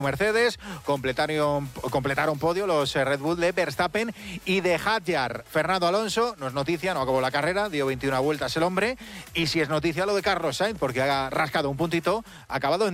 Mercedes, completaron podio los Red Bull de Verstappen y de Hadjar. Fernando Alonso, no es noticia, no acabó la carrera, dio 21 vueltas el hombre, y si es noticia lo de Carlos Sainz, porque ha rascado un puntito, ha acabado en